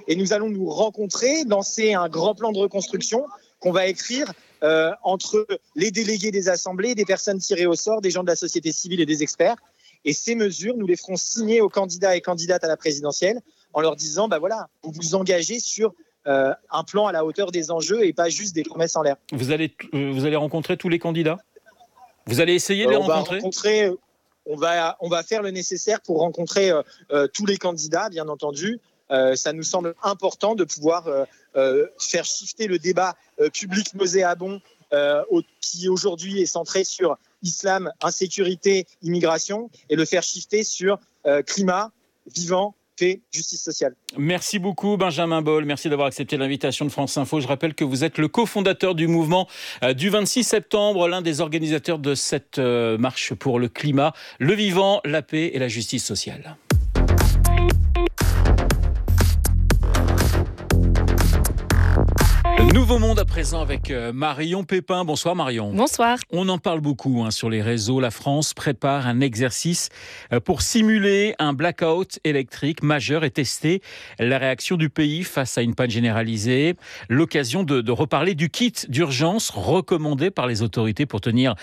Et nous allons nous rencontrer, lancer un grand plan de reconstruction qu'on va écrire entre les délégués des assemblées, des personnes tirées au sort, des gens de la société civile et des experts. Et ces mesures, nous les ferons signer aux candidats et candidates à la présidentielle en leur disant, vous vous engagez sur un plan à la hauteur des enjeux et pas juste des promesses en l'air. Vous allez rencontrer tous les candidats ? Vous allez essayer de les rencontrer ? On va faire le nécessaire pour rencontrer tous les candidats, bien entendu. Ça nous semble important de pouvoir faire shifter le débat public nauséabond qui aujourd'hui est centré sur islam, insécurité, immigration, et le faire shifter sur climat, vivant, paix, justice sociale. Merci beaucoup Benjamin Boll, merci d'avoir accepté l'invitation de France Info. Je rappelle que vous êtes le cofondateur du mouvement du 26 septembre, l'un des organisateurs de cette marche pour le climat, le vivant, la paix et la justice sociale. Nouveau monde à présent avec Marion Pépin. Bonsoir Marion. Bonsoir. On en parle beaucoup sur les réseaux. La France prépare un exercice pour simuler un blackout électrique majeur et tester la réaction du pays face à une panne généralisée. L'occasion de reparler du kit d'urgence recommandé par les autorités pour tenir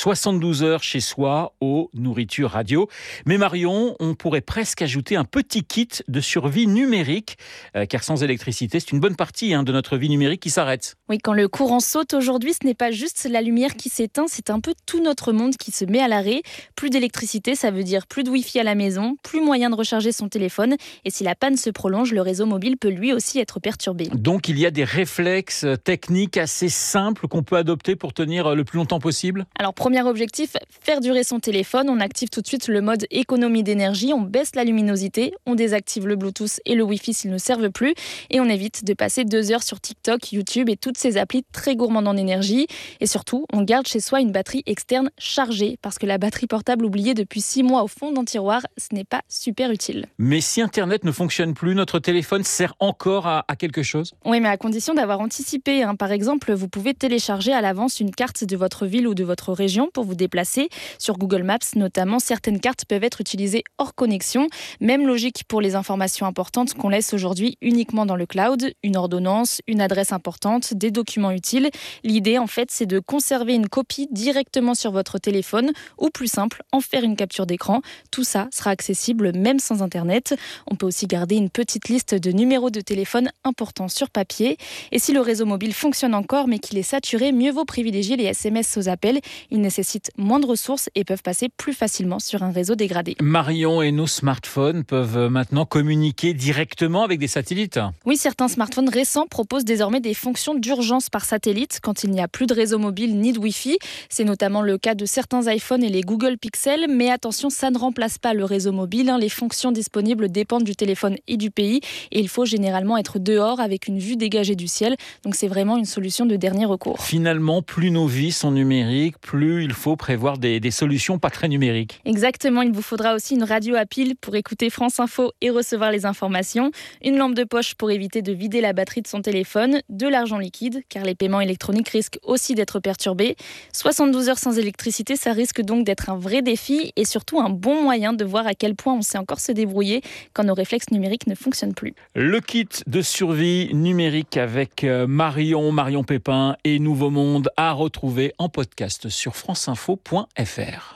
72 heures chez soi aux nourritures radio. Mais Marion, on pourrait presque ajouter un petit kit de survie numérique, car sans électricité, c'est une bonne partie de notre vie numérique qui s'arrête. Oui, quand le courant saute aujourd'hui, ce n'est pas juste la lumière qui s'éteint, c'est un peu tout notre monde qui se met à l'arrêt. Plus d'électricité, ça veut dire plus de wifi à la maison, plus moyen de recharger son téléphone. Et si la panne se prolonge, le réseau mobile peut lui aussi être perturbé. Donc il y a des réflexes techniques assez simples qu'on peut adopter pour tenir le plus longtemps possible ? Alors premier objectif, faire durer son téléphone. On active tout de suite le mode économie d'énergie, on baisse la luminosité, on désactive le Bluetooth et le Wi-Fi s'ils ne servent plus. Et on évite de passer 2 heures sur TikTok, YouTube et toutes ces applis très gourmandes en énergie. Et surtout, on garde chez soi une batterie externe chargée parce que la batterie portable oubliée depuis 6 mois au fond d'un tiroir, ce n'est pas super utile. Mais si Internet ne fonctionne plus, notre téléphone sert encore à quelque chose ? Oui, mais à condition d'avoir anticipé. Par exemple, vous pouvez télécharger à l'avance une carte de votre ville ou de votre région pour vous déplacer. Sur Google Maps, notamment, certaines cartes peuvent être utilisées hors connexion. Même logique pour les informations importantes qu'on laisse aujourd'hui uniquement dans le cloud. Une ordonnance, une adresse importante, des documents utiles. L'idée, en fait, c'est de conserver une copie directement sur votre téléphone ou, plus simple, en faire une capture d'écran. Tout ça sera accessible même sans Internet. On peut aussi garder une petite liste de numéros de téléphone importants sur papier. Et si le réseau mobile fonctionne encore mais qu'il est saturé, mieux vaut privilégier les SMS aux appels. Ils nécessitent moins de ressources et peuvent passer plus facilement sur un réseau dégradé. Marion, et nos smartphones peuvent maintenant communiquer directement avec des satellites ? Oui, certains smartphones récents proposent désormais des fonctions d'urgence par satellite quand il n'y a plus de réseau mobile ni de Wi-Fi. C'est notamment le cas de certains iPhones et les Google Pixel. Mais attention, ça ne remplace pas le réseau mobile. Les fonctions disponibles dépendent du téléphone et du pays. Et il faut généralement être dehors avec une vue dégagée du ciel. Donc c'est vraiment une solution de dernier recours. Finalement, plus nos vies sont numériques, plus il faut prévoir des solutions pas très numériques. Exactement, il vous faudra aussi une radio à pile pour écouter France Info et recevoir les informations. Une lampe de poche pour éviter de vider la batterie de son téléphone. De l'argent liquide, car les paiements électroniques risquent aussi d'être perturbés. 72 heures sans électricité, ça risque donc d'être un vrai défi et surtout un bon moyen de voir à quel point on sait encore se débrouiller quand nos réflexes numériques ne fonctionnent plus. Le kit de survie numérique avec Marion Pépin et Nouveau Monde à retrouver en podcast sur franceinfo.fr.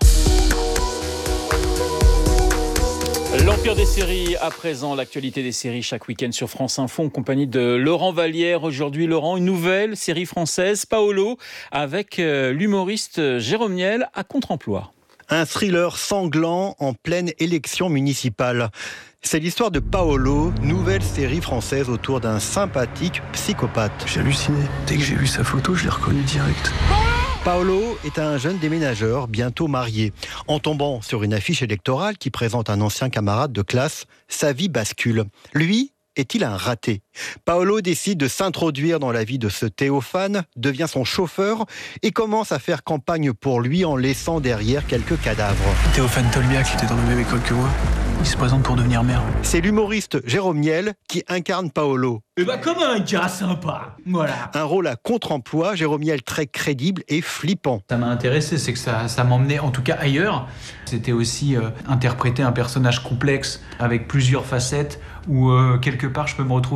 L'Empire des séries, à présent, l'actualité des séries chaque week-end sur France Info en compagnie de Laurent Vallière. Aujourd'hui, Laurent, une nouvelle série française, Paolo, avec l'humoriste Jérôme Niel à contre-emploi. Un thriller sanglant en pleine élection municipale. C'est l'histoire de Paolo, nouvelle série française autour d'un sympathique psychopathe. J'ai halluciné. Dès que j'ai vu sa photo, je l'ai reconnu direct. Paolo est un jeune déménageur, bientôt marié. En tombant sur une affiche électorale qui présente un ancien camarade de classe, sa vie bascule. Lui, est-il un raté ? Paolo décide de s'introduire dans la vie de ce Théophane, devient son chauffeur et commence à faire campagne pour lui en laissant derrière quelques cadavres. Théophane Tolbiac, qui était dans la même école que moi, il se présente pour devenir maire. C'est l'humoriste Jérôme Niel qui incarne Paolo. Comme un gars sympa, voilà. Un rôle à contre-emploi, Jérôme Niel très crédible et flippant. Ça m'a intéressé, c'est que ça m'emmenait en tout cas ailleurs. C'était aussi interpréter un personnage complexe avec plusieurs facettes où quelque part je peux me retrouver